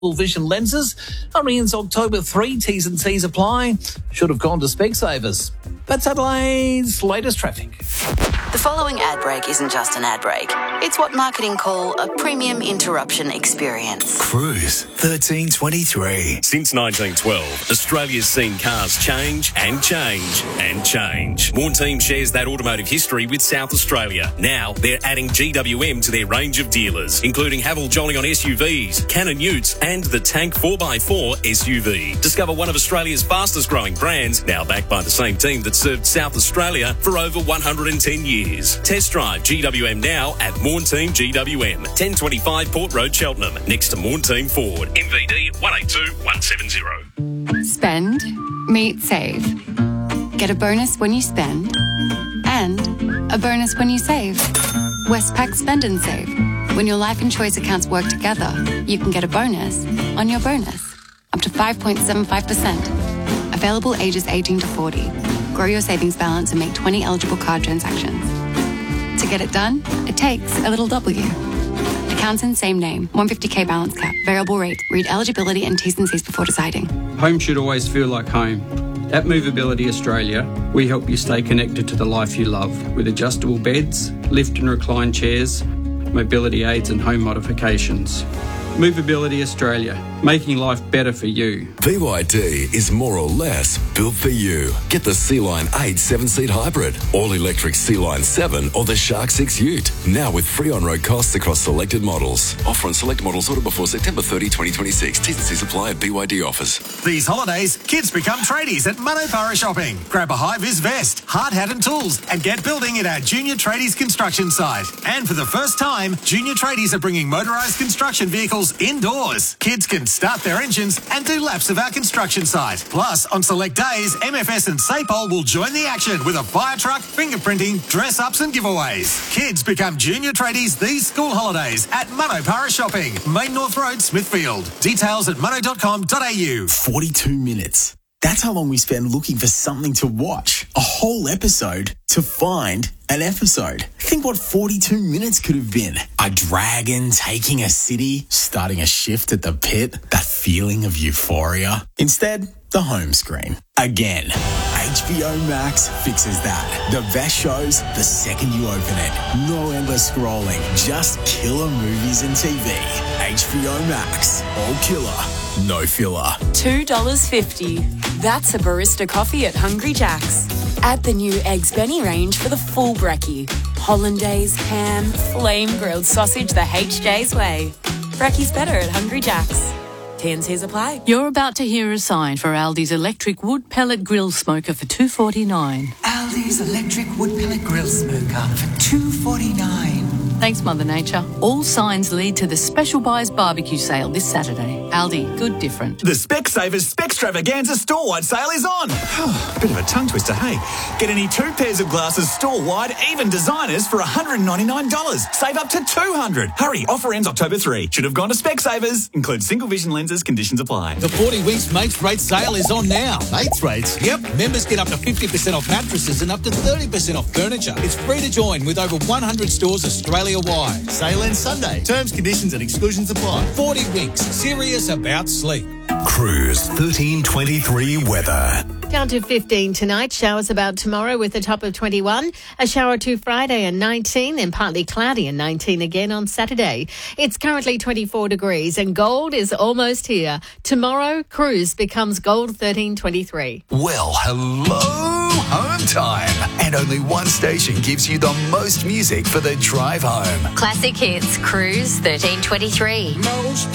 Vision lenses. Only ends October 3. T's and C's apply. Should have gone to Specsavers. That's Adelaide's latest traffic. The following ad break isn't just an ad break. It's what marketing call a premium interruption experience. Cruise 1323. Since 1912, Australia's seen cars change and change and change. Morn Team shares that automotive history with South Australia. Now they're adding GWM to their range of dealers, including Haval Jolly on SUVs, Cannon Utes and the Tank 4x4 SUV. Discover one of Australia's fastest growing brands, now backed by the same team that served South Australia for over 110 years. Test drive GWM now at Morn Team GWM, 1025 Port Road, Cheltenham, next to Morn Team Ford. MVD 182170. Spend, meet, save. Get a bonus when you spend and a bonus when you save. Westpac Spend and Save. When your life and choice accounts work together, you can get a bonus on your bonus, up to 5.75%. Available ages 18 to 40. Grow your savings balance and make 20 eligible card transactions. To get it done, it takes a little W. Accounts in same name, 150k balance cap, variable rate. Read eligibility and T's and C's before deciding. Home should always feel like home. At Movability Australia, we help you stay connected to the life you love with adjustable beds, lift and recline chairs, mobility aids and home modifications. Movability Australia, making life better for you. BYD is more or less built for you. Get the Sea-Line 8 7-seat hybrid, all-electric Sea-Line 7 or the Shark 6 Ute. Now with free on-road costs across selected models. Offer on select models ordered before September 30, 2026. T's and C's apply at BYD offers. These holidays, kids become tradies at Manopara Shopping. Grab a high-vis vest, hard hat and tools and get building at our Junior Tradies construction site. And for the first time, Junior Tradies are bringing motorised construction vehicles indoors. Kids can start their engines and do laps of our construction site. Plus, on select days, MFS and Sapol will join the action with a fire truck, fingerprinting, dress-ups and giveaways. Kids become Junior Tradies these school holidays at Manopara Shopping, Main North Road, Smithfield. Details at mono.com.au. 42 minutes. That's how long we spend looking for something to watch. A whole episode to find an episode. Think what 42 minutes could have been. A dragon taking a city, starting a shift at the pit, that feeling of euphoria. Instead, the home screen. Again. HBO Max fixes that. The best shows the second you open it. No endless scrolling, just killer movies and TV. HBO Max. All killer, no filler. $2.50. That's a barista coffee at Hungry Jack's. Add the new Eggs Benny range for the full brekkie. Hollandaise, ham, flame-grilled sausage the HJ's way. Brekkie's better at Hungry Jack's. T&Cs apply. You're about to hear a sign for Aldi's electric wood pellet grill smoker for $2.49. Aldi's electric wood pellet grill smoker for $2.49. Thanks, Mother Nature. All signs lead to the Special Buys barbecue sale this Saturday. Aldi, good different. The Specsavers Specstravaganza store-wide sale is on. Bit of a tongue twister, hey? Get any 2 pairs of glasses store-wide, even designers, for $199. Save up to $200. Hurry, offer ends October 3. Should have gone to Specsavers. Includes single vision lenses, conditions apply. The 40 Winks Mates Rate sale is on now. Mates Rates? Yep. Members get up to 50% off mattresses and up to 30% off furniture. It's free to join with over 100 stores Australia-wide. Sale ends Sunday. Terms, conditions and exclusions apply. 40 Winks. Serious about sleep. Cruise 1323 weather. Down to 15 tonight. Showers about tomorrow with a top of 21. A shower or two Friday and 19. Then partly cloudy and 19 again on Saturday. It's currently 24 degrees and gold is almost here. Tomorrow, Cruise becomes gold 1323. Well, hello, home time. And only one station gives you the most music for the drive home. Classic hits, Cruise 1323.